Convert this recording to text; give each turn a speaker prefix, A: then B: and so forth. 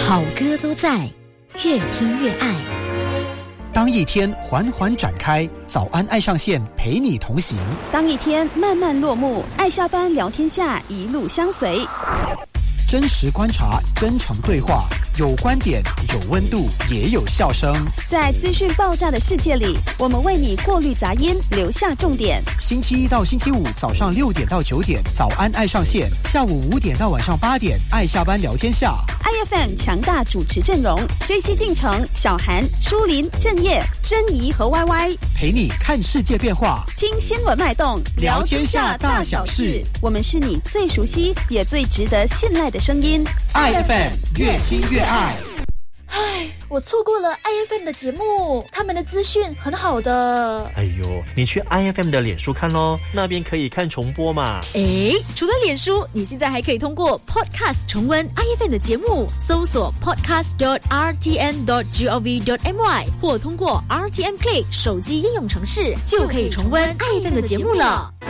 A: 好歌都在，越听越爱。
B: 当一天缓缓展开，早安爱上线陪你同行。
C: 当一天慢慢落幕，爱下班聊天下一路相随。
B: 真实观察，真诚对话，有观点，有温度，也有笑声。
C: 在资讯爆炸的世界里，我们为你过滤杂音，留下重点。
B: 星期一到星期五早上6点到9点，早安爱上线；下午5点到晚上8点，爱下班聊天下。
C: IFM 强大主持阵容：JC进城、小韩、舒林、郑业、珍怡和 YY，
B: 陪你看世界变化，
C: 听新闻脉动，
B: 聊天下大小事。
C: 我们是你最熟悉也最值得信赖的声音。
B: IFM 越听越爱。
D: 唉，我错过了 IFM 的节目，他们的资讯很好的。
E: 哎呦，你去 IFM 的脸书看咯，那边可以看重播嘛。
A: 除了脸书，你现在还可以通过 Podcast 重温 IFM 的节目，搜索 podcast.rtn.gov.my 或通过 RTN Play 手机应用程式，就可以重温 IFM 的节目了。